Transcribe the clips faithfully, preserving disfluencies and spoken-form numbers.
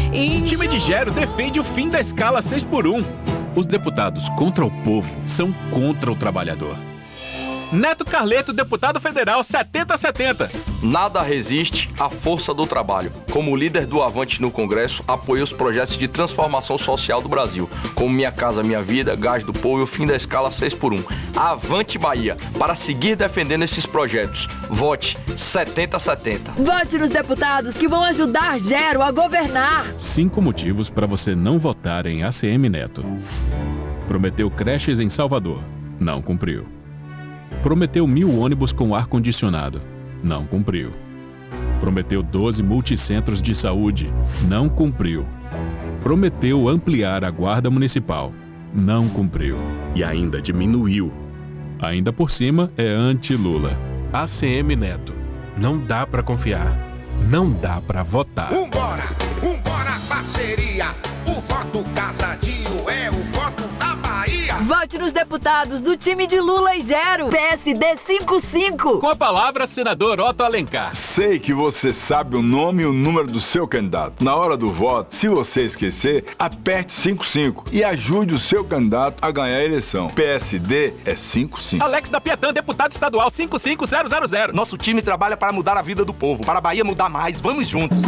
E... O time de Gero defende o fim da escala seis por um. Os deputados contra o povo são contra o trabalhador. Neto Carleto, deputado federal setenta a setenta. Nada resiste à força do trabalho. Como líder do Avante no Congresso, apoiei os projetos de transformação social do Brasil, como Minha Casa Minha Vida, Gás do Povo e o fim da escala seis por um. Avante Bahia, para seguir defendendo esses projetos. Vote setenta a setenta. Vote nos deputados que vão ajudar Gero a governar. Cinco motivos para você não votar em A C M Neto. Prometeu creches em Salvador. Não cumpriu. Prometeu mil ônibus com ar-condicionado. Não cumpriu. Prometeu doze multicentros de saúde. Não cumpriu. Prometeu ampliar a guarda municipal. Não cumpriu. E ainda diminuiu. Ainda por cima é anti-Lula. A C M Neto. Não dá pra confiar. Não dá pra votar. Vambora, vambora, parceria. O voto casadinho é o voto da Bahia. Vote nos deputados do time de Lula e Gero. P S D cinquenta e cinco. Com a palavra, senador Otto Alencar. Sei que você sabe o nome e o número do seu candidato. Na hora do voto, se você esquecer, aperte cinquenta e cinco e ajude o seu candidato a ganhar a eleição. P S D é cinquenta e cinco. Alex da Piatã, deputado estadual cinco cinco zero zero zero. Nosso time trabalha para mudar a vida do povo. Para a Bahia mudar mais, vamos juntos.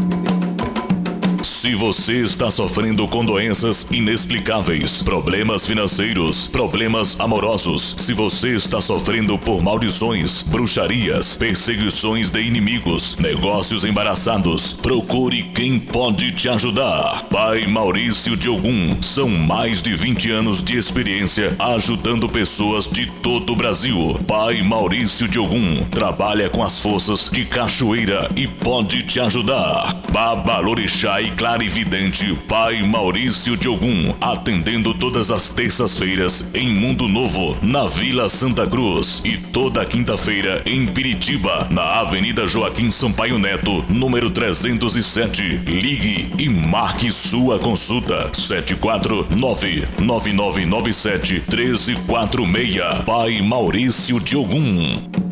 Se você está sofrendo com doenças inexplicáveis, problemas financeiros, problemas amorosos, se você está sofrendo por maldições, bruxarias, perseguições de inimigos, negócios embaraçados, procure quem pode te ajudar. Pai Maurício de Ogum, são mais de vinte anos de experiência ajudando pessoas de todo o Brasil. Pai Maurício de Ogum trabalha com as forças de cachoeira e pode te ajudar. Babalorixá e Clarividente Pai Maurício de Ogum, atendendo todas as terças-feiras em Mundo Novo, na Vila Santa Cruz, e toda quinta-feira em Piritiba, na Avenida Joaquim Sampaio Neto, número trezentos e sete. Ligue e marque sua consulta. sete quatro nove, nove nove nove sete, um três quatro seis. Pai Maurício de Ogum.